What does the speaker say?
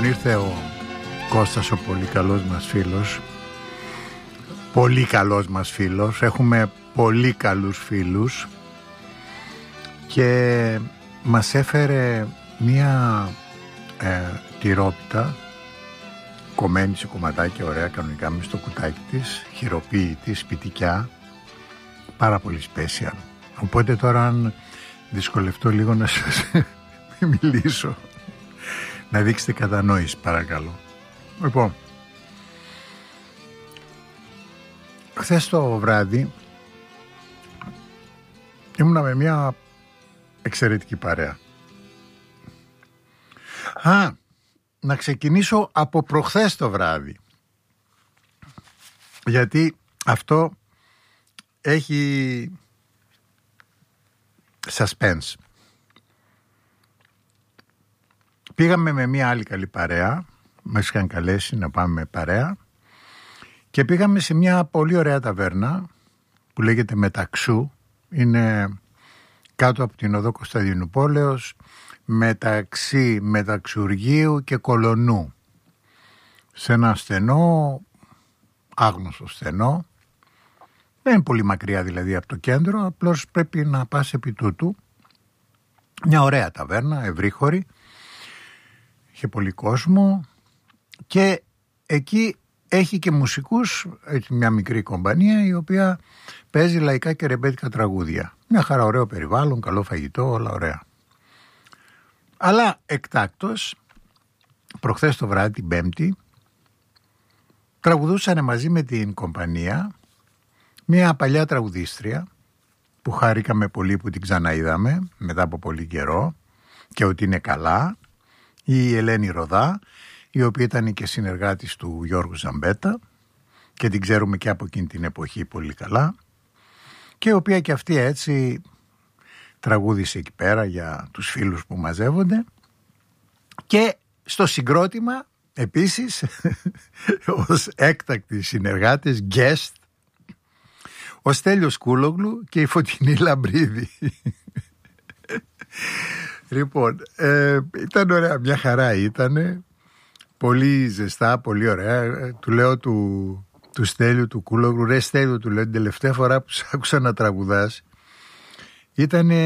Λοιπόν, ήρθε ο Κώστας, ο πολύ καλός μας φίλος. Πολύ καλός μας φίλος. Έχουμε πολύ καλούς φίλους. Και μας έφερε μία τυρόπιτα κομμένη σε κομματάκια, ωραία, κανονικά μες στο κουτάκι της, χειροποίητη, σπιτικιά, πάρα πολύ special. Οπότε τώρα, αν δυσκολευτώ λίγο να σας μιλήσω, να δείξετε κατανόηση, παρακαλώ. Λοιπόν, χθες το βράδυ ήμουνα με μια εξαιρετική παρέα. Να ξεκινήσω από προχθές το βράδυ, γιατί αυτό έχει suspense. Πήγαμε με μια άλλη καλή παρέα, μας είχαν καλέσει να πάμε παρέα και πήγαμε σε μια πολύ ωραία ταβέρνα που λέγεται Μεταξού. Είναι κάτω από την οδό Κωνσταντινούπολεως, μεταξύ Μεταξουργείου και Κολονού, σε ένα στενό, άγνωστο στενό. Δεν είναι πολύ μακριά δηλαδή από το κέντρο, απλώς πρέπει να πας επί τούτου. Μια ωραία ταβέρνα, ευρύχωρη, είχε πολύ κόσμο και εκεί έχει και μουσικούς, έτσι μια μικρή κομπανία η οποία παίζει λαϊκά και ρεμπέτικα τραγούδια. Μια χαρά, ωραίο περιβάλλον, καλό φαγητό, όλα ωραία. Αλλά εκτάκτως, προχθές το βράδυ, την Πέμπτη, τραγουδούσαν μαζί με την κομπανία μια παλιά τραγουδίστρια που χάρηκαμε πολύ που την ξαναείδαμε μετά από πολύ καιρό και ότι είναι καλά, η Ελένη Ροδά, η οποία ήταν και συνεργάτης του Γιώργου Ζαμπέτα και την ξέρουμε και από εκείνη την εποχή πολύ καλά, και η οποία και αυτή έτσι τραγούδισε εκεί πέρα για τους φίλους που μαζεύονται. Και στο συγκρότημα επίσης ως έκτακτοι συνεργάτες, guest, ο Στέλιος Κούλογλου και η Φωτεινή Λαμπρίδη. Λοιπόν, ήταν ωραία, μια χαρά ήτανε, πολύ ζεστά, πολύ ωραία. Του λέω του Στέλιου του Κούλογλου, ρε Στέλιο, του λέω, την τελευταία φορά που σ' άκουσα να τραγουδάς ήτανε